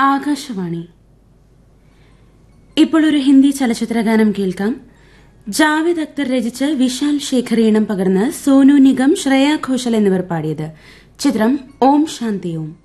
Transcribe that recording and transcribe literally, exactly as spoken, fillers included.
ആകാശവാണി. ഇപ്പോൾ ഒരു ഹിന്ദി ചലച്ചിത്രഗാനം കേൾക്കാം. ജാവേദ് അക്തർ രചിച്ച് വിശാൽ ശേഖർ ഈണം പകർന്ന് സോനു നിഗം, ശ്രേയ ഘോഷൽ എന്നിവർ പാടിയത്. ചിത്രം ഓം ശാന്തി ഓം.